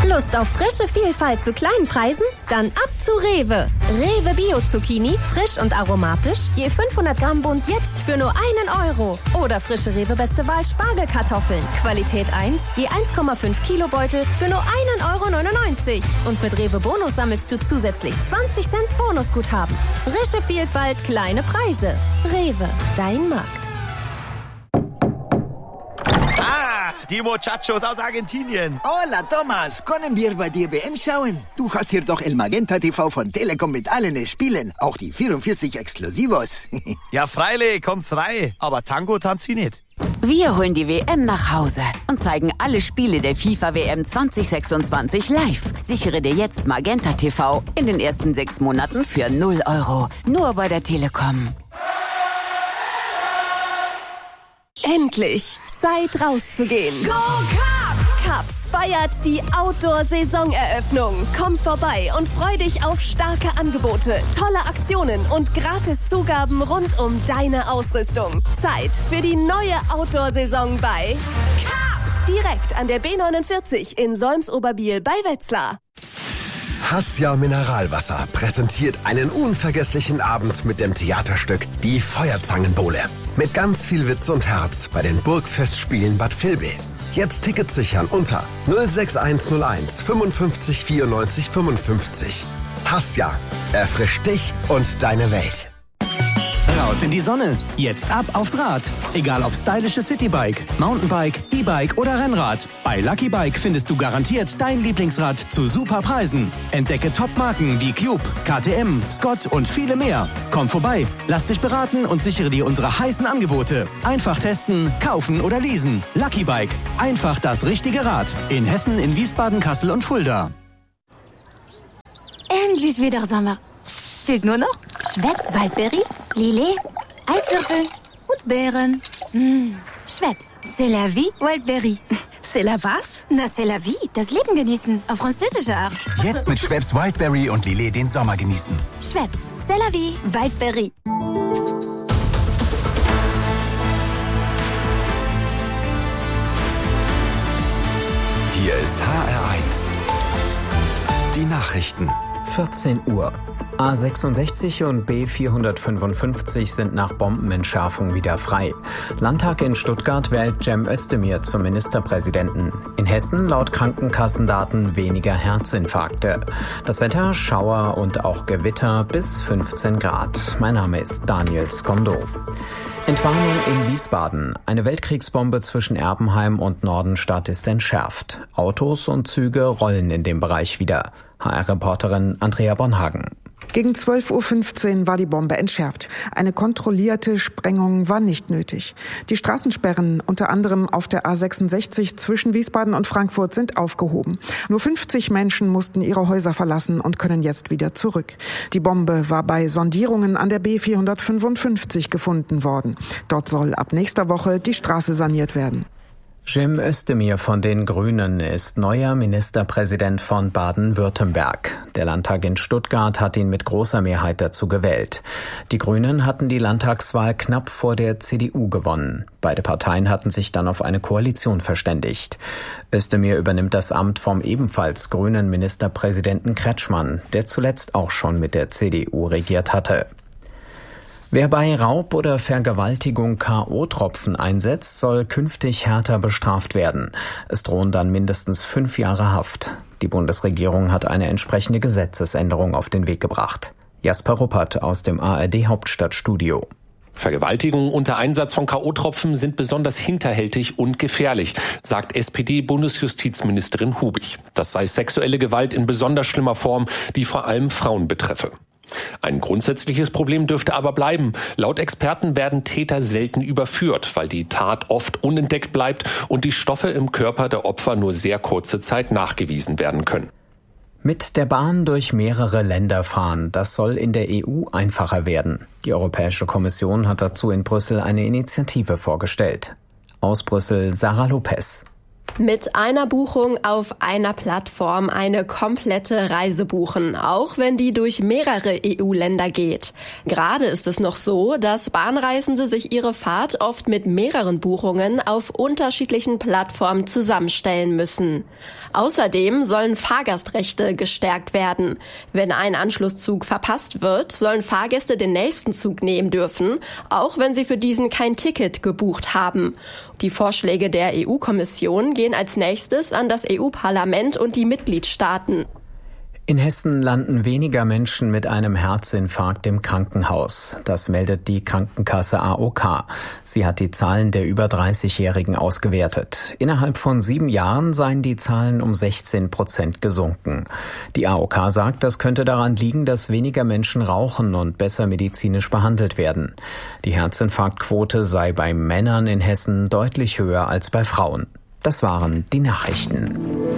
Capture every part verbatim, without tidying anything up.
Lust auf frische Vielfalt zu kleinen Preisen? Dann ab zu Rewe. Rewe Bio Zucchini, frisch und aromatisch, je fünfhundert Gramm Bund jetzt für nur einen Euro. Oder frische Rewe Beste Wahl Spargelkartoffeln, Qualität eins, je eins Komma fünf Kilo Beutel für nur einen Euro neunundneunzig. Und mit Rewe Bonus sammelst du zusätzlich zwanzig Cent Bonusguthaben. Frische Vielfalt, kleine Preise. Rewe, dein Markt. Die Muchachos aus Argentinien. Hola, Thomas. Können wir bei dir W M schauen? Du hast hier doch El Magenta T V von Telekom mit allen Spielen. Auch die vierundvierzig Exklusivos. Ja, freilich, kommt's rein. Aber Tango tanzt sie nicht. Wir holen die W M nach Hause und zeigen alle Spiele der FIFA W M zwanzig sechsundzwanzig live. Sichere dir jetzt Magenta T V in den ersten sechs Monaten für null Euro. Nur bei der Telekom. Endlich Zeit rauszugehen. Go Cubs! Cubs feiert die Outdoor-Saisoneröffnung. Komm vorbei und freu dich auf starke Angebote, tolle Aktionen und Gratiszugaben rund um deine Ausrüstung. Zeit für die neue Outdoor-Saison bei Cubs! Direkt an der B neunundvierzig in Solms-Oberbiel bei Wetzlar. Hassia Mineralwasser präsentiert einen unvergesslichen Abend mit dem Theaterstück Die Feuerzangenbowle. Mit ganz viel Witz und Herz bei den Burgfestspielen Bad Vilbel. Jetzt Tickets sichern unter null sechs eins null eins fünfundfünfzig vierundneunzig fünfundfünfzig. Hassia, erfrischt dich und deine Welt. Raus in die Sonne. Jetzt ab aufs Rad. Egal ob stylisches Citybike, Mountainbike, E-Bike oder Rennrad. Bei Lucky Bike findest du garantiert dein Lieblingsrad zu super Preisen. Entdecke Top-Marken wie Cube, K T M, Scott und viele mehr. Komm vorbei, lass dich beraten und sichere dir unsere heißen Angebote. Einfach testen, kaufen oder leasen. Lucky Bike. Einfach das richtige Rad. In Hessen, in Wiesbaden, Kassel und Fulda. Endlich wieder Sommer. Fehlt nur noch Schweppes Waldbeere, Lillet, Eiswürfel und Beeren. Mmh. Schweppes, c'est la vie, Waldbeere. C'est la was? Na, c'est la vie, das Leben genießen, auf französische Art. Jetzt mit Schweppes Wildberry und Lillet den Sommer genießen. Schweppes, c'est la vie, Waldbeere. Hier ist H R eins. Die Nachrichten. vierzehn Uhr. A sechsundsechzig und B vierhundertfünfundfünfzig sind nach Bombenentschärfung wieder frei. Landtag in Stuttgart wählt Cem Özdemir zum Ministerpräsidenten. In Hessen laut Krankenkassendaten weniger Herzinfarkte. Das Wetter, Schauer und auch Gewitter bis fünfzehn Grad. Mein Name ist Daniel Skondo. Entwarnung in Wiesbaden. Eine Weltkriegsbombe zwischen Erbenheim und Nordenstadt ist entschärft. Autos und Züge rollen in dem Bereich wieder. H R-Reporterin Andrea Bonhagen. Gegen zwölf Uhr fünfzehn war die Bombe entschärft. Eine kontrollierte Sprengung war nicht nötig. Die Straßensperren, unter anderem auf der A sechsundsechzig zwischen Wiesbaden und Frankfurt, sind aufgehoben. Nur fünfzig Menschen mussten ihre Häuser verlassen und können jetzt wieder zurück. Die Bombe war bei Sondierungen an der B vierhundertfünfundfünfzig gefunden worden. Dort soll ab nächster Woche die Straße saniert werden. Cem Özdemir von den Grünen ist neuer Ministerpräsident von Baden-Württemberg. Der Landtag in Stuttgart hat ihn mit großer Mehrheit dazu gewählt. Die Grünen hatten die Landtagswahl knapp vor der C D U gewonnen. Beide Parteien hatten sich dann auf eine Koalition verständigt. Özdemir übernimmt das Amt vom ebenfalls grünen Ministerpräsidenten Kretschmann, der zuletzt auch schon mit der C D U regiert hatte. Wer bei Raub oder Vergewaltigung K O-Tropfen einsetzt, soll künftig härter bestraft werden. Es drohen dann mindestens fünf Jahre Haft. Die Bundesregierung hat eine entsprechende Gesetzesänderung auf den Weg gebracht. Jasper Ruppert aus dem A R D-Hauptstadtstudio. Vergewaltigungen unter Einsatz von K O-Tropfen sind besonders hinterhältig und gefährlich, sagt S P D-Bundesjustizministerin Hubig. Das sei sexuelle Gewalt in besonders schlimmer Form, die vor allem Frauen betreffe. Ein grundsätzliches Problem dürfte aber bleiben. Laut Experten werden Täter selten überführt, weil die Tat oft unentdeckt bleibt und die Stoffe im Körper der Opfer nur sehr kurze Zeit nachgewiesen werden können. Mit der Bahn durch mehrere Länder fahren, das soll in der E U einfacher werden. Die Europäische Kommission hat dazu in Brüssel eine Initiative vorgestellt. Aus Brüssel Sarah Lopez. Mit einer Buchung auf einer Plattform eine komplette Reise buchen, auch wenn die durch mehrere E U-Länder geht. Gerade ist es noch so, dass Bahnreisende sich ihre Fahrt oft mit mehreren Buchungen auf unterschiedlichen Plattformen zusammenstellen müssen. Außerdem sollen Fahrgastrechte gestärkt werden. Wenn ein Anschlusszug verpasst wird, sollen Fahrgäste den nächsten Zug nehmen dürfen, auch wenn sie für diesen kein Ticket gebucht haben. Die Vorschläge der E U-Kommission gehen als nächstes an das E U-Parlament und die Mitgliedstaaten. In Hessen landen weniger Menschen mit einem Herzinfarkt im Krankenhaus. Das meldet die Krankenkasse A O K. Sie hat die Zahlen der über dreißigjährigen ausgewertet. Innerhalb von sieben Jahren seien die Zahlen um sechzehn Prozent gesunken. Die A O K sagt, das könnte daran liegen, dass weniger Menschen rauchen und besser medizinisch behandelt werden. Die Herzinfarktquote sei bei Männern in Hessen deutlich höher als bei Frauen. Das waren die Nachrichten.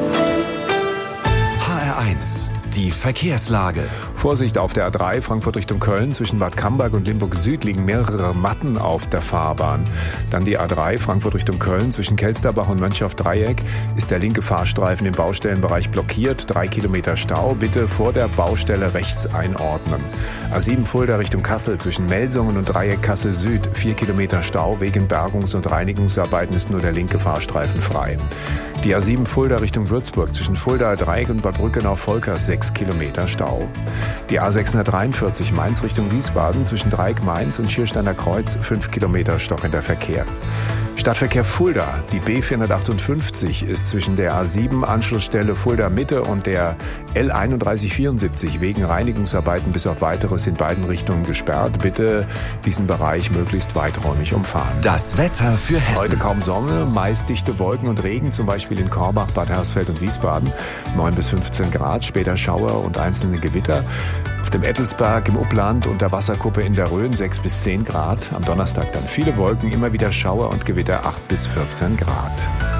H R eins. Die Verkehrslage. Vorsicht auf der A drei Frankfurt Richtung Köln. Zwischen Bad Camberg und Limburg Süd liegen mehrere Matten auf der Fahrbahn. Dann die A drei Frankfurt Richtung Köln. Zwischen Kelsterbach und Mönchhoff-Dreieck ist der linke Fahrstreifen im Baustellenbereich blockiert. Drei Kilometer Stau. Bitte vor der Baustelle rechts einordnen. A sieben Fulda Richtung Kassel. Zwischen Melsungen und Dreieck Kassel Süd. Vier Kilometer Stau. Wegen Bergungs- und Reinigungsarbeiten ist nur der linke Fahrstreifen frei. Die A sieben Fulda Richtung Würzburg. Zwischen Fulda Dreieck und Bad Brückenau-Volkers sechs Kilometer Stau. Die A sechshundertdreiundvierzig Mainz Richtung Wiesbaden zwischen Dreieck Mainz und Schiersteiner Kreuz fünf Kilometer stockender Verkehr. Stadtverkehr Fulda. Die B vierhundertachtundfünfzig ist zwischen der A sieben Anschlussstelle Fulda Mitte und der L einunddreißig vierundsiebzig wegen Reinigungsarbeiten bis auf Weiteres in beiden Richtungen gesperrt. Bitte diesen Bereich möglichst weiträumig umfahren. Das Wetter für Hessen. Heute kaum Sonne, meist dichte Wolken und Regen, zum Beispiel in Korbach, Bad Hersfeld und Wiesbaden. neun bis fünfzehn Grad, später Schauer und einzelne Gewitter. Auf dem Ettelsberg im Upland und der Wasserkuppe in der Rhön sechs bis zehn Grad. Am Donnerstag dann viele Wolken, immer wieder Schauer und Gewitter acht bis vierzehn Grad.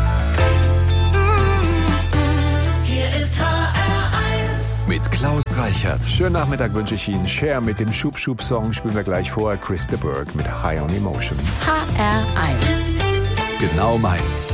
Hier ist H R eins. Mit Klaus Reichert. Schönen Nachmittag wünsche ich Ihnen. Cher mit dem Schub-Schub-Song spielen wir gleich vor. Chris de Burgh mit High on Emotion. H R eins. Genau meins.